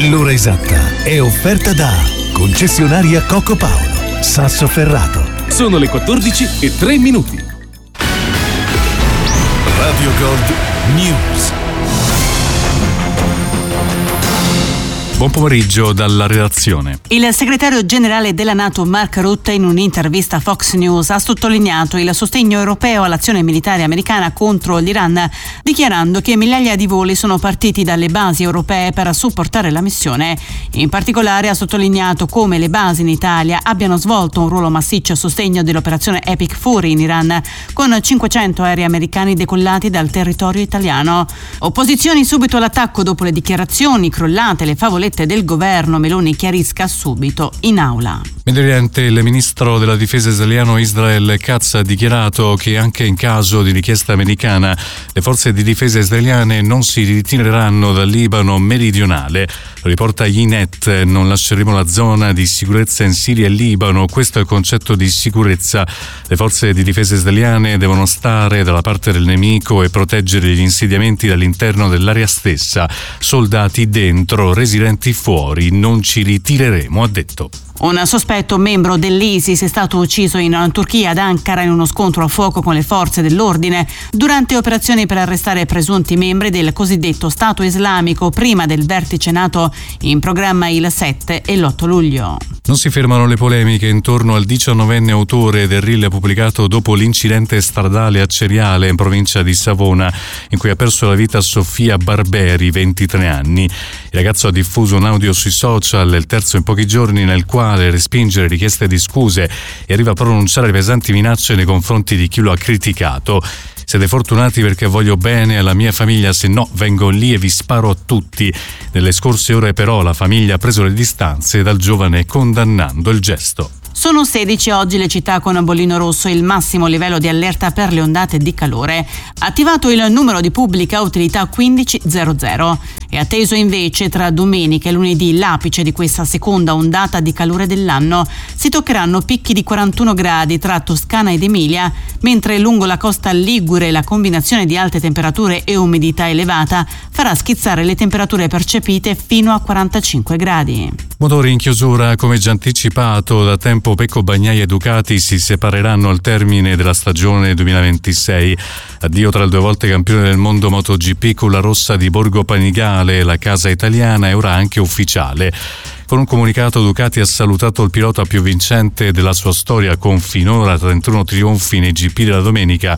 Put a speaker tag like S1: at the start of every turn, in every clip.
S1: L'ora esatta è offerta da concessionaria Coco Paolo, Sassoferrato.
S2: Sono le 14:03.
S1: Radio Gold News.
S3: Buon pomeriggio dalla redazione.
S4: Il segretario generale della NATO Mark Rutte in un'intervista a Fox News ha sottolineato il sostegno europeo all'azione militare americana contro l'Iran, dichiarando che migliaia di voli sono partiti dalle basi europee per supportare la missione. In particolare ha sottolineato come le basi in Italia abbiano svolto un ruolo massiccio a sostegno dell'operazione Epic Fury in Iran, con 500 aerei americani decollati dal territorio italiano. Opposizioni subito all'attacco dopo le dichiarazioni crollate, le favolette del governo. Meloni chiarisca subito in aula.
S3: Medio Oriente, il ministro della difesa israeliano Israel Katz ha dichiarato che anche in caso di richiesta americana le forze di difesa israeliane non si ritireranno dal Libano meridionale. Lo riporta Ynet, non lasceremo la zona di sicurezza in Siria e Libano, questo è il concetto di sicurezza. Le forze di difesa israeliane devono stare dalla parte del nemico e proteggere gli insediamenti dall'interno dell'area stessa. Soldati dentro, residenti fuori, non ci ritireremo, ha detto.
S4: Un sospetto membro dell'ISIS è stato ucciso in Turchia ad Ankara in uno scontro a fuoco con le forze dell'ordine durante operazioni per arrestare presunti membri del cosiddetto Stato Islamico prima del vertice NATO in programma il 7 e l'8 luglio.
S3: Non si fermano le polemiche intorno al 19enne autore del reel pubblicato dopo l'incidente stradale a Ceriale in provincia di Savona, in cui ha perso la vita Sofia Barberi, 23 anni. Il ragazzo ha diffuso un audio sui social, il terzo in pochi giorni, nel quale respinge le richieste di scuse e arriva a pronunciare pesanti minacce nei confronti di chi lo ha criticato. Siete fortunati perché voglio bene alla mia famiglia, se no vengo lì e vi sparo a tutti. Nelle scorse ore però la famiglia ha preso le distanze dal giovane condannando il gesto.
S4: Sono 16 oggi le città con bollino rosso, il massimo livello di allerta per le ondate di calore. Attivato il numero di pubblica utilità 1500. È atteso invece tra domenica e lunedì l'apice di questa seconda ondata di calore dell'anno. Si toccheranno picchi di 41 gradi tra Toscana ed Emilia, mentre lungo la costa ligure la combinazione di alte temperature e umidità elevata farà schizzare le temperature percepite fino a 45 gradi.
S3: Motori in chiusura, come già anticipato da tempo. Pecco Bagnaia e Ducati si separeranno al termine della stagione 2026. Addio tra il 2 volte campione del mondo MotoGP con la rossa di Borgo Panigale, la casa italiana è ora anche ufficiale. Con un comunicato Ducati ha salutato il pilota più vincente della sua storia con finora 31 trionfi nei GP della domenica,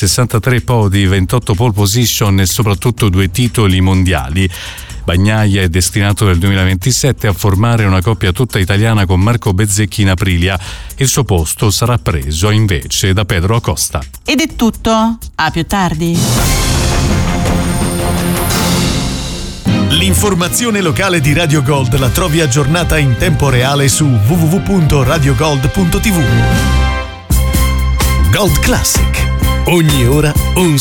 S3: 63 podi, 28 pole position e soprattutto 2 titoli mondiali. Bagnaia è destinato nel 2027 a formare una coppia tutta italiana con Marco Bezzecchi in Aprilia. Il suo posto sarà preso invece da Pedro Acosta.
S4: Ed è tutto, a più tardi.
S1: L'informazione locale di Radio Gold la trovi aggiornata in tempo reale su www.radiogold.tv. Gold Classic. Ogni ora un